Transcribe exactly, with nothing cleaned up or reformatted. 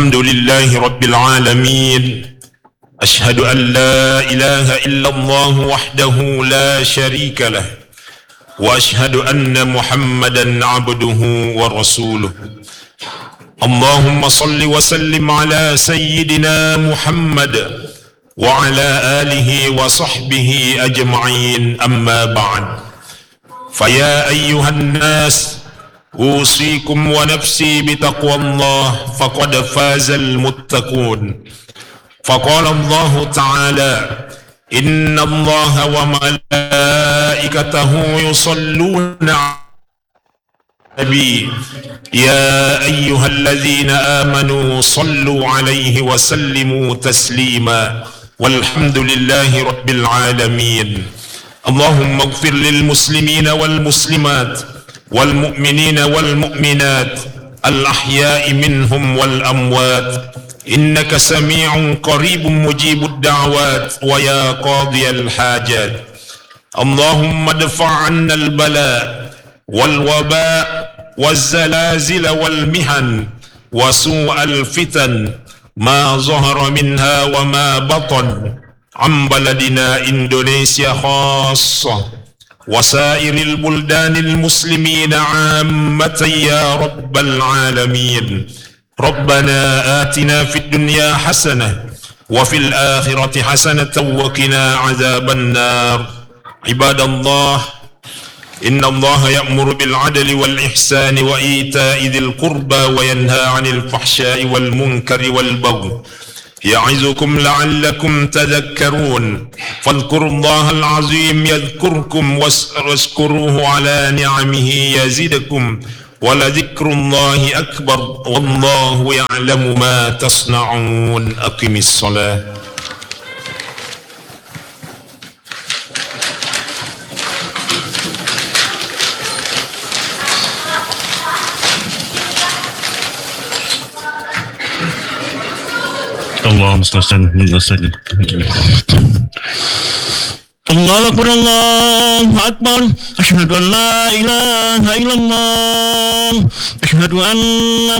الحمد لله رب العالمين أشهد أن لا إله إلا الله وحده لا شريك له وأشهد أن محمدا عبده ورسوله اللهم صل وسلم على سيدنا محمد وعلى آله وصحبه أجمعين أما بعد فيا أيها الناس أوصيكم ونفسي بتقوى الله فقد فاز المتقون فقال الله تعالى إن الله وملائكته يصلون على النبي يا أيها الذين آمنوا صلوا عليه وسلموا تسليما والحمد لله رب العالمين. اللهم اغفر للمسلمين والمسلمات والمؤمنين والمؤمنات الأحياء منهم والأموات إنك سميع قريب مجيب الدعوات ويا قاضي الحاجات. اللهم ادفع عنا البلاء والوباء والزلازل والمحن وسوء الفتن ما ظهر منها وما بطن عن بلدنا إندونيسيا خاصة وسائر البلدان المسلمين عامة يا رب العالمين. ربنا آتنا في الدنيا حسنة وفي الآخرة حسنة وقنا عذاب النار. عباد الله إن الله يأمر بالعدل والإحسان وإيتاء ذي القربى وينهى عن الفحشاء والمنكر والبغي يعظكم لعلكم تذكرون فاذكروا الله العظيم يذكركم واشكروه على نعمه يزدكم ولذكر الله أكبر والله يعلم ما تصنعون. أقم الصلاة. اللهم صل وسلم. الله أكبر الله أكبر أشهد أن لا إله إلا الله أشهد أن